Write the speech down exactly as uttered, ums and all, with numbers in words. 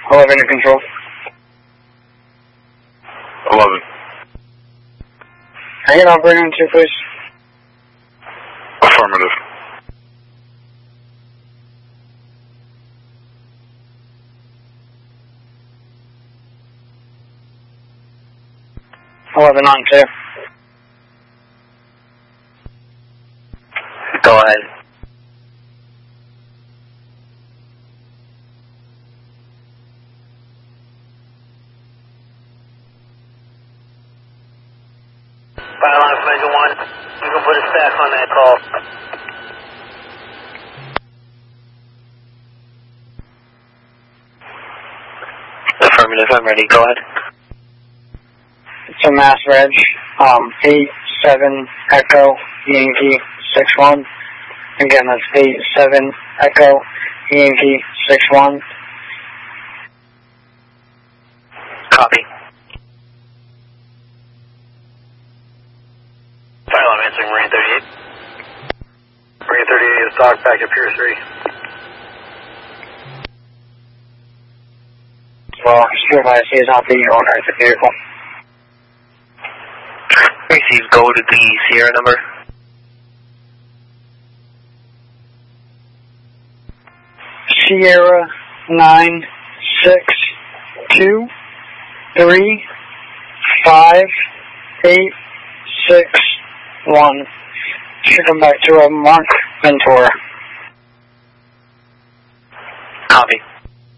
eleven to control. eleven. Can I get operator on two, please? Affirmative. eleven on two. Go ahead. Pylon Omega one, you can put us back on that call. Affirmative, I'm ready. Go ahead. It's a mass reg. Um, eight seven Echo Yankee six one. Again, that's eight seven Echo Yankee six one. Copy. Pylon answering Marine thirty-eight. Marine thirty-eight is dock back at Pier three. Well, supervise he is not the owner of the vehicle. Receive, go to the Sierra number. Sierra nine six two three five eight six one. Should come back to a Mark Ventura. Copy.